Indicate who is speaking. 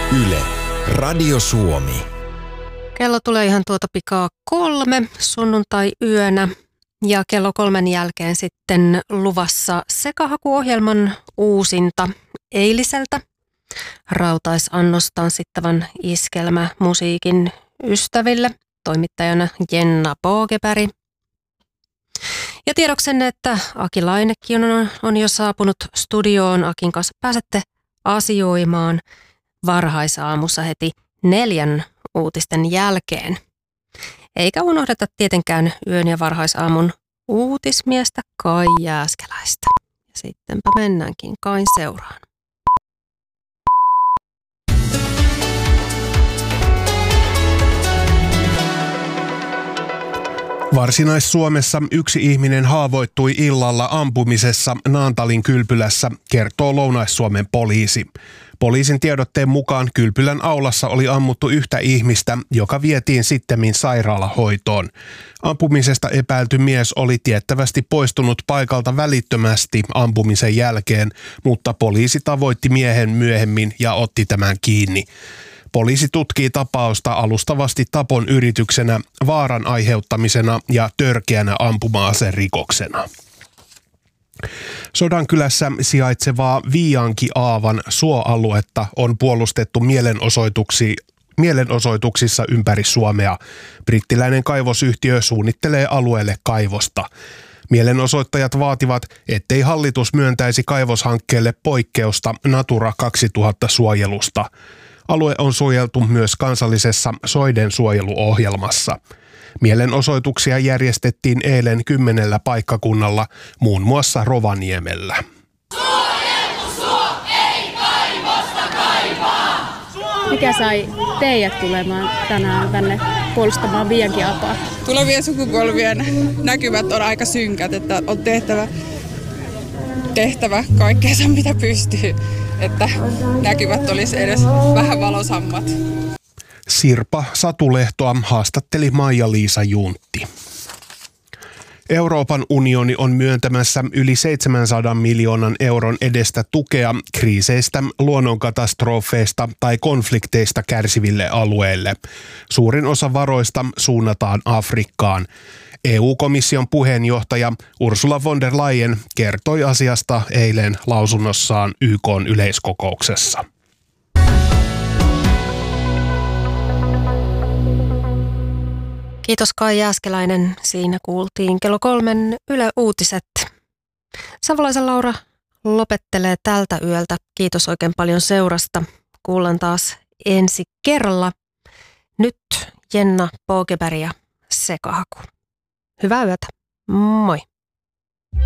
Speaker 1: Yle, Radio Suomi.
Speaker 2: Kello tulee ihan tuota pikaa 3 sunnuntai-yönä ja kello 3 jälkeen sitten luvassa sekahakuohjelman uusinta eiliseltä rautaisannos tanssittavan iskelmämusiikin ystäville. Toimittajana Jenna Pågeberg. Ja tiedoksenne, että Aki Lainekin on jo saapunut studioon. Akin kanssa pääsette asioimaan varhaisaamussa heti 4 uutisten jälkeen. Eikä unohdeta tietenkään yön ja varhaisaamun uutismiestä Kai Jääskeläistä. Ja sittenpä mennäänkin Kain seuraan.
Speaker 3: Varsinais-Suomessa yksi ihminen haavoittui illalla ampumisessa Naantalin kylpylässä, kertoo Lounais-Suomen poliisi. Poliisin tiedotteen mukaan kylpylän aulassa oli ammuttu yhtä ihmistä, joka vietiin sittemmin sairaalahoitoon. Ampumisesta epäilty mies oli tiettävästi poistunut paikalta välittömästi ampumisen jälkeen, mutta poliisi tavoitti miehen myöhemmin ja otti tämän kiinni. Poliisi tutkii tapausta alustavasti tapon yrityksenä, vaaran aiheuttamisena ja törkeänä ampuma-aserikoksena. Sodankylässä sijaitsevaa Viiankiaavan suoaluetta on puolustettu mielenosoituksissa ympäri Suomea. Brittiläinen kaivosyhtiö suunnittelee alueelle kaivosta. Mielenosoittajat vaativat, ettei hallitus myöntäisi kaivoshankkeelle poikkeusta Natura 2000 suojelusta. Alue on suojeltu myös kansallisessa soiden suojeluohjelmassa. Mielenosoituksia järjestettiin eilen 10 paikkakunnalla, muun muassa Rovaniemellä.
Speaker 4: Mikä sai teidät tulemaan tänään tänne puolustamaan Viiankiaapaa?
Speaker 5: Tulevien sukupolvien näkymät on aika synkät, että on tehtävä kaikkeensa mitä pystyy, että näkymät olisi edes vähän valosammat.
Speaker 3: Sirpa Satulehtoa haastatteli Maija-Liisa Juntti. Euroopan unioni on myöntämässä yli 700 miljoonan euron edestä tukea kriiseistä, luonnonkatastrofeista tai konflikteista kärsiville alueille. Suurin osa varoista suunnataan Afrikkaan. EU-komission puheenjohtaja Ursula von der Leyen kertoi asiasta eilen lausunnossaan YK:n yleiskokouksessa.
Speaker 2: Kiitos Kai Jääskeläinen. Siinä kuultiin kello 3 Yle Uutiset. Savolaisen Laura lopettelee tältä yöltä. Kiitos oikein paljon seurasta. Kuullaan taas ensi kerralla. Nyt Jenna Pågeberg ja Sekahaku. Hyvää yötä. Moi.